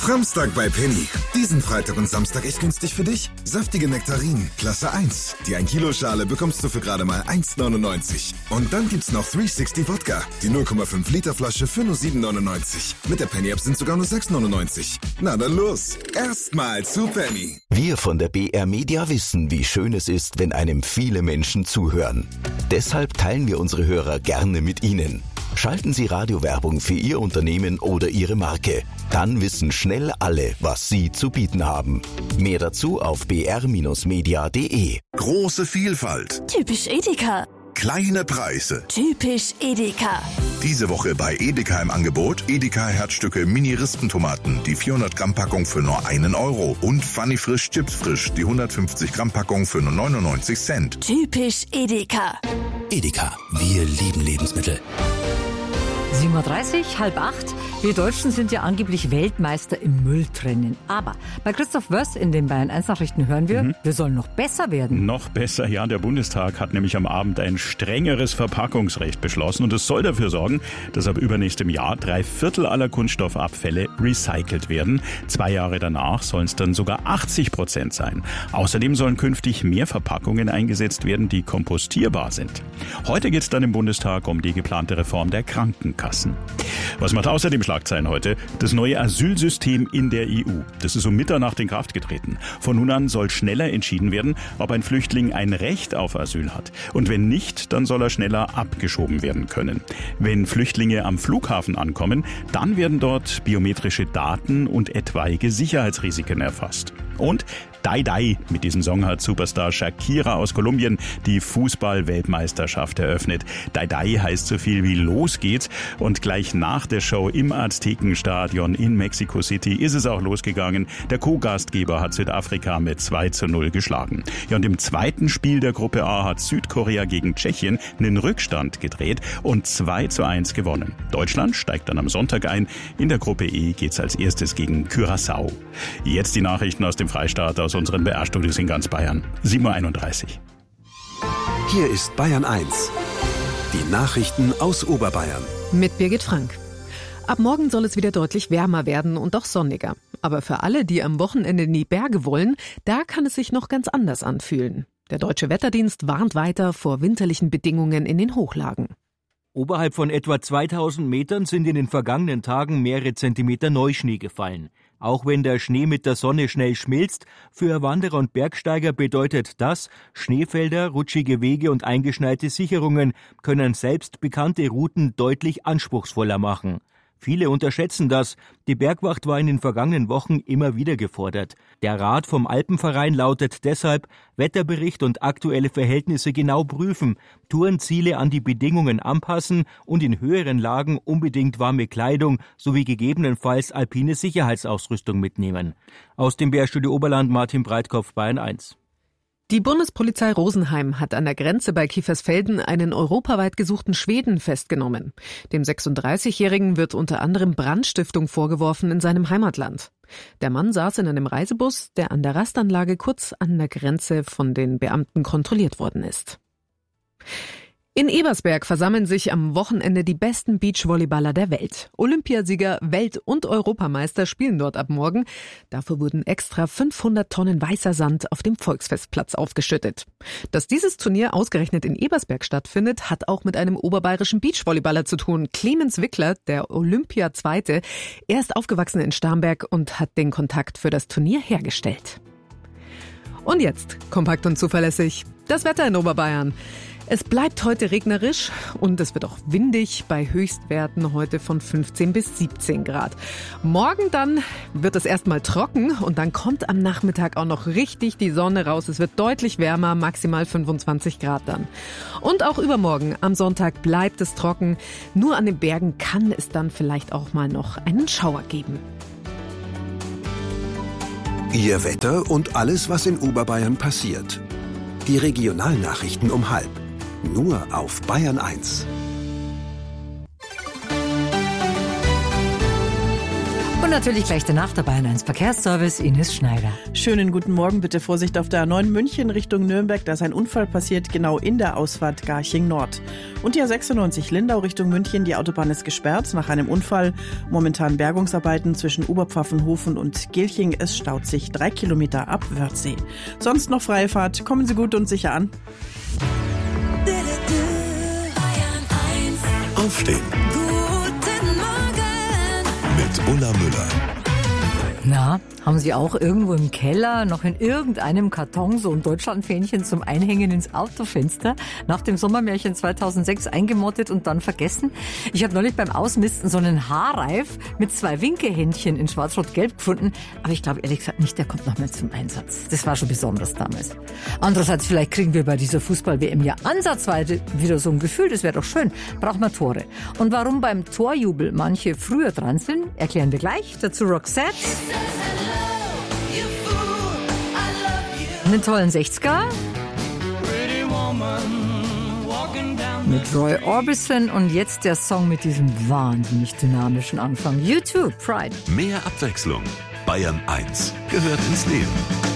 Framstag bei Penny. Diesen Freitag und Samstag echt günstig für dich. Saftige Nektarinen, Klasse 1. Die 1 Kilo Schale bekommst du für gerade mal 1,99. Und dann gibt's noch 360 Wodka. Die 0,5 Liter Flasche für nur 7,99. Mit der Penny App sind sogar nur 6,99. Na dann los. Erstmal zu Penny. Wir von der BR Media wissen, wie schön es ist, wenn einem viele Menschen zuhören. Deshalb teilen wir unsere Hörer gerne mit Ihnen. Schalten Sie Radiowerbung für Ihr Unternehmen oder Ihre Marke. Dann wissen schnell alle, was Sie zu bieten haben. Mehr dazu auf br-media.de. Große Vielfalt. Typisch Edeka. Kleine Preise. Typisch Edeka. Diese Woche bei Edeka im Angebot Edeka Herzstücke Mini-Rispentomaten, die 400 Gramm Packung für nur 1 Euro und Funny Frisch Chips Frisch, die 150 Gramm Packung für nur 99 Cent. Typisch Edeka. Edeka, wir lieben Lebensmittel. 7:30 Uhr, 7:30. Wir Deutschen sind ja angeblich Weltmeister im Mülltrennen. Aber bei Christoph Wörs in den Bayern 1 Nachrichten hören wir, wir sollen noch besser werden. Noch besser, ja. Der Bundestag hat nämlich am Abend ein strengeres Verpackungsrecht beschlossen und es soll dafür sorgen, dass ab übernächstem Jahr 3/4 aller Kunststoffabfälle recycelt werden. 2 Jahre danach sollen es dann sogar 80% sein. Außerdem sollen künftig mehr Verpackungen eingesetzt werden, die kompostierbar sind. Heute geht es dann im Bundestag um die geplante Reform der Krankenkassen. Was macht außerdem Schlagzeilen heute? Das neue Asylsystem in der EU. Das ist um Mitternacht in Kraft getreten. Von nun an soll schneller entschieden werden, ob ein Flüchtling ein Recht auf Asyl hat. Und wenn nicht, dann soll er schneller abgeschoben werden können. Wenn Flüchtlinge am Flughafen ankommen, dann werden dort biometrische Daten und etwaige Sicherheitsrisiken erfasst. Und Dai Dai, mit diesem Song hat Superstar Shakira aus Kolumbien die Fußball-Weltmeisterschaft eröffnet. Dai Dai heißt so viel wie los geht's und gleich nach der Show im Aztekenstadion in Mexico City ist es auch losgegangen. Der Co-Gastgeber hat Südafrika mit 2:0 geschlagen. Ja, und im zweiten Spiel der Gruppe A hat Südkorea gegen Tschechien einen Rückstand gedreht und 2:1 gewonnen. Deutschland steigt dann am Sonntag ein. In der Gruppe E geht's als erstes gegen Curaçao. Jetzt die Nachrichten aus dem Freistaat, aus unseren BR-Studios in ganz Bayern. 7:31 Uhr. Hier ist Bayern 1. Die Nachrichten aus Oberbayern. Mit Birgit Frank. Ab morgen soll es wieder deutlich wärmer werden und auch sonniger. Aber für alle, die am Wochenende in die Berge wollen, da kann es sich noch ganz anders anfühlen. Der Deutsche Wetterdienst warnt weiter vor winterlichen Bedingungen in den Hochlagen. Oberhalb von etwa 2000 Metern sind in den vergangenen Tagen mehrere Zentimeter Neuschnee gefallen. Auch wenn der Schnee mit der Sonne schnell schmilzt, für Wanderer und Bergsteiger bedeutet das, Schneefelder, rutschige Wege und eingeschneite Sicherungen können selbst bekannte Routen deutlich anspruchsvoller machen. Viele unterschätzen das. Die Bergwacht war in den vergangenen Wochen immer wieder gefordert. Der Rat vom Alpenverein lautet deshalb, Wetterbericht und aktuelle Verhältnisse genau prüfen, Tourenziele an die Bedingungen anpassen und in höheren Lagen unbedingt warme Kleidung sowie gegebenenfalls alpine Sicherheitsausrüstung mitnehmen. Aus dem BR-Studio Oberland Martin Breitkopf, Bayern 1. Die Bundespolizei Rosenheim hat an der Grenze bei Kiefersfelden einen europaweit gesuchten Schweden festgenommen. Dem 36-Jährigen wird unter anderem Brandstiftung vorgeworfen in seinem Heimatland. Der Mann saß in einem Reisebus, der an der Rastanlage kurz an der Grenze von den Beamten kontrolliert worden ist. In Ebersberg versammeln sich am Wochenende die besten Beachvolleyballer der Welt. Olympiasieger, Welt- und Europameister spielen dort ab morgen. Dafür wurden extra 500 Tonnen weißer Sand auf dem Volksfestplatz aufgeschüttet. Dass dieses Turnier ausgerechnet in Ebersberg stattfindet, hat auch mit einem oberbayerischen Beachvolleyballer zu tun. Clemens Wickler, der Olympia-Zweite. Er ist aufgewachsen in Starnberg und hat den Kontakt für das Turnier hergestellt. Und jetzt, kompakt und zuverlässig, das Wetter in Oberbayern. Es bleibt heute regnerisch und es wird auch windig bei Höchstwerten heute von 15 bis 17 Grad. Morgen dann wird es erstmal trocken und dann kommt am Nachmittag auch noch richtig die Sonne raus. Es wird deutlich wärmer, maximal 25 Grad dann. Und auch übermorgen am Sonntag bleibt es trocken. Nur an den Bergen kann es dann vielleicht auch mal noch einen Schauer geben. Ihr Wetter und alles, was in Oberbayern passiert. Die Regionalnachrichten um 12:30. Nur auf Bayern 1. Und natürlich gleich danach der Bayern 1 Verkehrsservice, Ines Schneider. Schönen guten Morgen, bitte Vorsicht auf der A9 München Richtung Nürnberg. Da ist ein Unfall passiert, genau in der Ausfahrt Garching Nord. Und die A96 Lindau Richtung München, die Autobahn ist gesperrt nach einem Unfall. Momentan Bergungsarbeiten zwischen Oberpfaffenhofen und Gilching. Es staut sich 3 Kilometer ab Wörthsee. Sonst noch freie Fahrt, kommen Sie gut und sicher an. Aufstehen. Mit Ulla Müller. Na, haben Sie auch irgendwo im Keller noch in irgendeinem Karton so ein Deutschlandfähnchen zum Einhängen ins Autofenster nach dem Sommermärchen 2006 eingemottet und dann vergessen? Ich habe neulich beim Ausmisten so einen Haarreif mit 2 Winkehändchen in schwarz-rot-gelb gefunden, aber ich glaube ehrlich gesagt nicht, der kommt noch mehr zum Einsatz. Das war schon besonders damals. Andererseits, vielleicht kriegen wir bei dieser Fußball-WM ja ansatzweise wieder so ein Gefühl, das wäre doch schön. Braucht man Tore. Und warum beim Torjubel manche früher dran sind, erklären wir gleich. Dazu Roxette. Einen tollen 60er mit Roy Orbison und jetzt der Song mit diesem wahnsinnig dynamischen Anfang. U2, Pride. Mehr Abwechslung. Bayern 1 gehört ins Leben.